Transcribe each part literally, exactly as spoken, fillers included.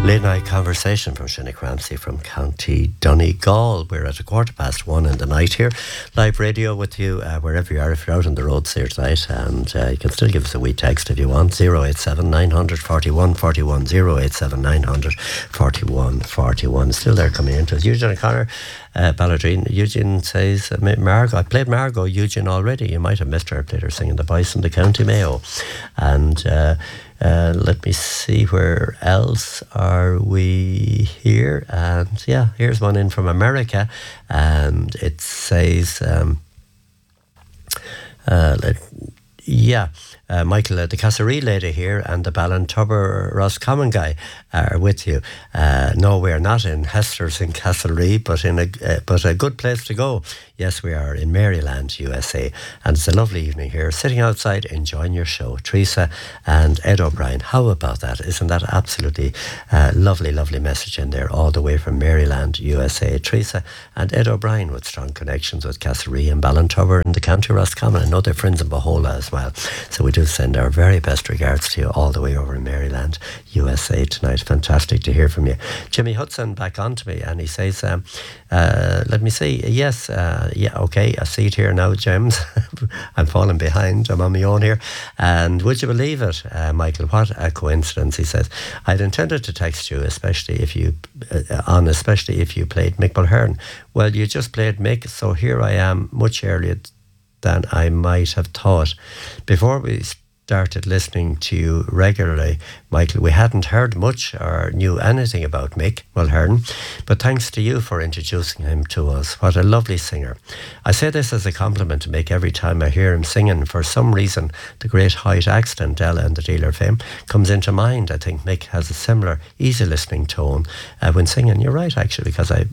Late night conversation from Shinnick Ramsey from County Donegal. We're at a quarter past one in the night here. Live radio with you uh, wherever you are. If you're out on the roads here tonight, and uh, you can still give us a wee text if you want. zero eight seven nine hundred forty-one forty-one, zero eight seven nine hundred forty-one forty-one. Still there coming into us. Eugene O'Connor, uh, Balladrine. Eugene says, uh, Margot. I played Margot, Eugene, already. You might have missed her. I played her singing The Bison, the County Mayo. And uh, Uh, let me see, where else are we here? And yeah, here's one in from America, and it says, um, uh, let, yeah, uh, Michael, uh, the Casseree lady here and the Ballintubber Roscommon guy are with you. Uh, no, we're not in Hester's in Castlereagh, but in a uh, but a good place to go. Yes, we are in Maryland, U S A, and it's a lovely evening here, sitting outside enjoying your show. Teresa and Ed O'Brien, how about that? Isn't that absolutely uh, lovely, lovely message in there, all the way from Maryland, U S A. Teresa and Ed O'Brien with strong connections with Castlereagh and Ballintubber and the County Roscommon. I know they're friends in Bohola as well, so we do send our very best regards to you all the way over in Maryland, U S A tonight. Fantastic to hear from you. Jimmy Hudson back on to me, and he says, um, uh, let me see, yes, uh, yeah, okay, I see it here now, James. I'm falling behind, I'm on my own here. And would you believe it, uh, Michael, what a coincidence, he says. I'd intended to text you, especially if you, uh, on especially if you played Mick Mulhern. Well, you just played Mick, so here I am much earlier than I might have thought. Before we started listening to you regularly, Michael, we hadn't heard much or knew anything about Mick Mulhern, but thanks to you for introducing him to us. What a lovely singer. I say this as a compliment to Mick every time I hear him singing. For some reason, the great Height accent, Ella and the Dealer fame, comes into mind. I think Mick has a similar, easy listening tone uh, when singing. You're right, actually, because I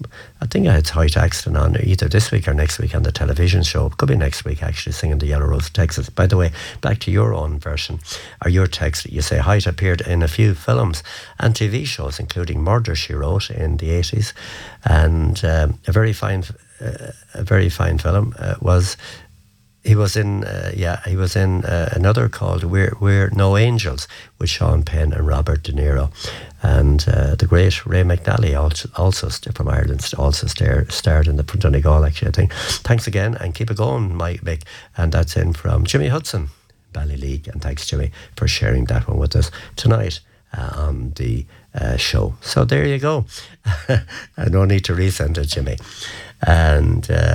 I think I had Height Axton on either this week or next week on the television show. It could be next week, actually, singing the Yellow Rose of Texas. By the way, back to your own version, or your text. You say Height appeared in a few films and T V shows, including Murder, She Wrote in the eighties, and um, a very fine, uh, a very fine film uh, was. He was in, uh, yeah, he was in uh, another called We're, We're No Angels with Sean Penn and Robert De Niro. And uh, the great Ray McNally, also, also from Ireland, also star, starred in the Donegal, actually, I think. Thanks again, and keep it going, Mike Mick. And that's in from Jimmy Hudson, Ballyleague. And thanks, Jimmy, for sharing that one with us tonight uh, on the uh, show. So there you go. No need to resend it, Jimmy. And... Uh,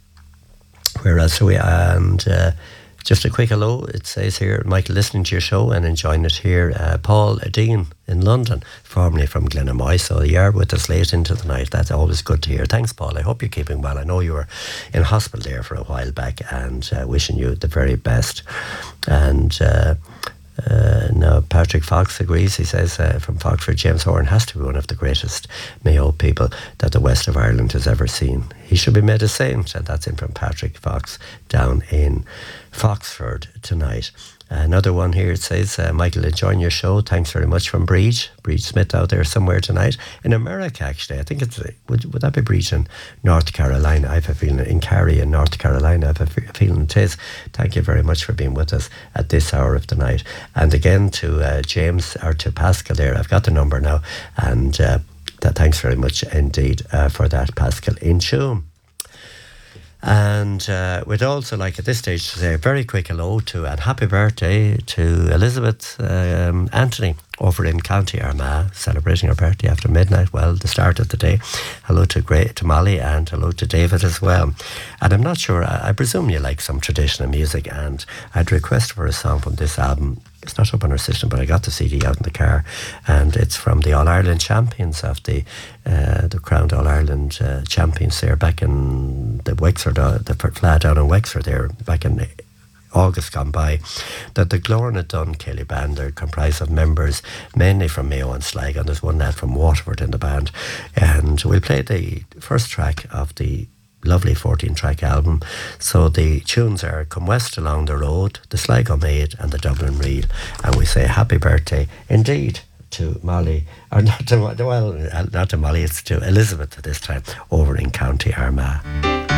Where else are we? And uh, just a quick hello. It says here, Michael, listening to your show and enjoying it here. Uh, Paul Dean in London, formerly from Glenamoy. So you are with us late into the night. That's always good to hear. Thanks, Paul. I hope you're keeping well. I know you were in hospital there for a while back, and uh, wishing you the very best. And... Uh, Uh, now Patrick Fox agrees. He says uh, from Foxford, James Horan has to be one of the greatest Mayo people that the west of Ireland has ever seen. He should be made a saint, and that's in from Patrick Fox down in Foxford tonight. Another one here, it says, uh, Michael, enjoying your show. Thanks very much from Breach. Breach Smith out there somewhere tonight. In America, actually. I think it's, would, would that be Breach in North Carolina? I have a feeling, in Cary in North Carolina, I have a feeling it is. Thank you very much for being with us at this hour of the night. And again to uh, James, or to Pascal there, I've got the number now. And uh, that, thanks very much indeed uh, for that, Pascal in Tuam. And uh, we'd also like at this stage to say a very quick hello to and happy birthday to Elizabeth um, Anthony over in County Armagh, celebrating her birthday after midnight, well, the start of the day. Hello to Great to Molly, and hello to David as well. And I'm not sure, I, I presume you like some traditional music, and I'd request for a song from this album. It's not up on our system, but I got the C D out in the car, and it's from the All-Ireland champions of the uh, the crowned All-Ireland uh, champions there back in the Wexford, uh, the flat down in Wexford there, back in August gone by, that the Glóranna Dunn Kelly band are comprised of members mainly from Mayo and Sligo, and there's one lad from Waterford in the band. And we'll play the first track of the lovely fourteen track album. So the tunes are Come West Along the Road, the Sligo Maid, and the Dublin Reel. And we say happy birthday indeed to Molly, or not to, well, not to Molly, it's to Elizabeth this time, over in County Armagh.